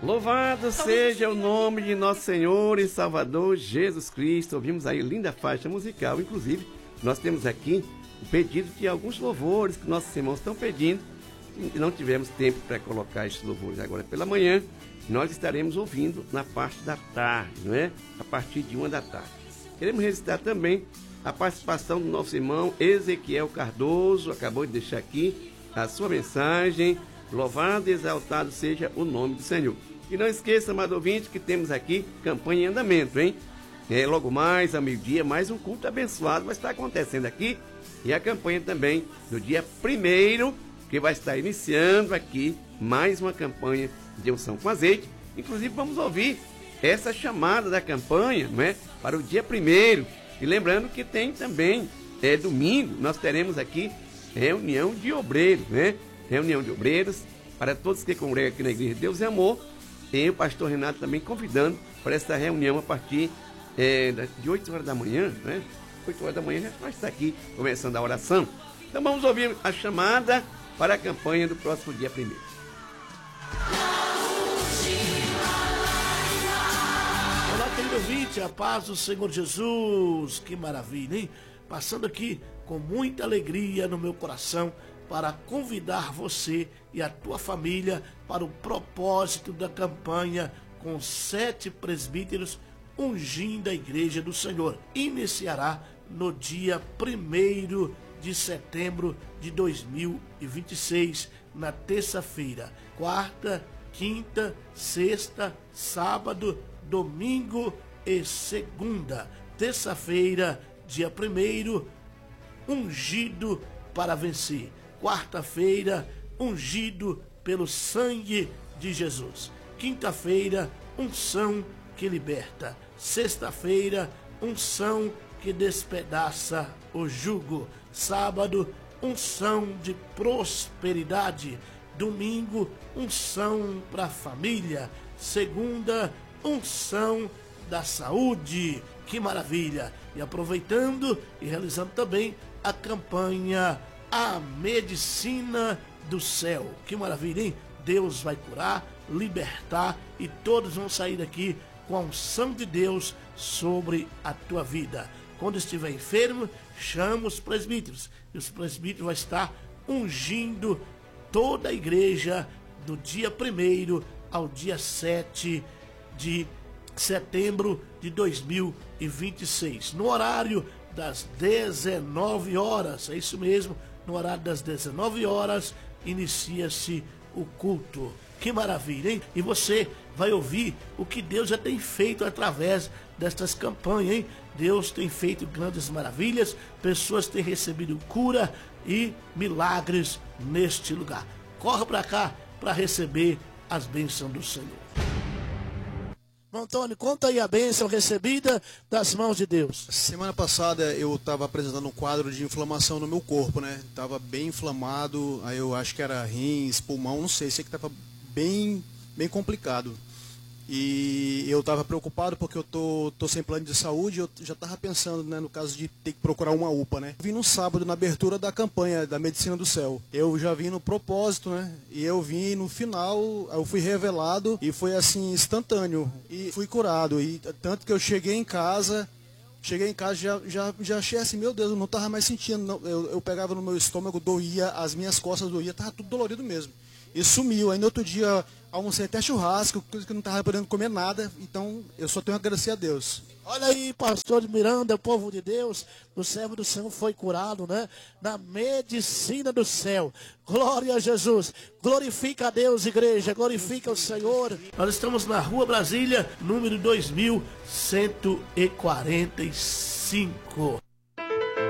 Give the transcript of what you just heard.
Louvado seja o nome de nosso Senhor e Salvador Jesus Cristo. Ouvimos aí linda faixa musical. Inclusive, nós temos aqui o pedido de alguns louvores que nossos irmãos estão pedindo. E não tivemos tempo para colocar esses louvores agora pela manhã. Nós estaremos ouvindo na parte da tarde, não é? A partir de 1 da tarde. Queremos registrar também a participação do nosso irmão Ezequiel Cardoso. Acabou de deixar aqui a sua mensagem. Louvado e exaltado seja o nome do Senhor. E não esqueça, amado ouvinte, que temos aqui campanha em andamento, hein? Logo mais, ao meio-dia, mais um culto abençoado vai estar acontecendo aqui. E a campanha também do dia 1º, que vai estar iniciando aqui mais uma campanha de unção com azeite. Inclusive, vamos ouvir essa chamada da campanha, não é? Para o dia 1º. E lembrando que tem também, domingo, nós teremos aqui reunião de obreiros, né? Reunião de obreiros para todos que congregam aqui na Igreja de Deus e Amor. E o pastor Renato também convidando para essa reunião a partir de 8 horas da manhã, né? 8 horas da manhã já vai estar aqui começando a oração. Então vamos ouvir a chamada para a campanha do próximo dia 1º. Olá, querido ouvinte, a paz do Senhor Jesus. Que maravilha, hein? Passando aqui com muita alegria no meu coração para convidar você e a tua família para o propósito da campanha com 7 presbíteros ungindo a Igreja do Senhor. Iniciará no dia 1º de setembro de 2026, na terça-feira, quarta, quinta, sexta, sábado, domingo e segunda. Terça-feira, dia 1º, ungido para vencer. Quarta-feira, ungido pelo sangue de Jesus. Quinta-feira, unção que liberta. Sexta-feira, unção que despedaça o jugo. Sábado, unção de prosperidade. Domingo, unção para a família. Segunda, unção da saúde. Que maravilha! E aproveitando e realizando também a campanha A Medicina do Céu. Que maravilha, hein? Deus vai curar, libertar e todos vão sair daqui com a unção de Deus sobre a tua vida. Quando estiver enfermo, chama os presbíteros. E os presbíteros vão estar ungindo toda a igreja do dia 1º ao dia 7 de setembro de 2026. No horário das 19 horas, é isso mesmo, no horário das 19 horas, inicia-se o culto. Que maravilha, hein? E você vai ouvir o que Deus já tem feito através destas campanhas, hein? Deus tem feito grandes maravilhas, pessoas têm recebido cura e milagres neste lugar. Corra para cá para receber as bênçãos do Senhor. Antônio, conta aí a bênção recebida das mãos de Deus. Semana passada eu estava apresentando um quadro de inflamação no meu corpo, né? Estava bem inflamado, aí eu acho que era rins, pulmão, não sei que estava bem complicado. E eu estava preocupado porque eu tô sem plano de saúde, eu já estava pensando, né, no caso de ter que procurar uma UPA, né? Eu vim no sábado na abertura da campanha da Medicina do Céu. Eu já vim no propósito, né? E eu vim no final, eu fui revelado e foi assim instantâneo e fui curado. E tanto que eu cheguei em casa já achei assim, meu Deus, eu não estava mais sentindo, não. Eu pegava no meu estômago, doía, as minhas costas doía, estava tudo dolorido mesmo. E sumiu. Aí no outro dia almocei até churrasco, coisa que eu não estava podendo comer nada. Então eu só tenho a agradecer a Deus. Olha aí, pastor de Miranda, o povo de Deus, o servo do Senhor foi curado, né? Na medicina do céu. Glória a Jesus. Glorifica a Deus, igreja. Glorifica o Senhor. Nós estamos na Rua Brasília, número 2145.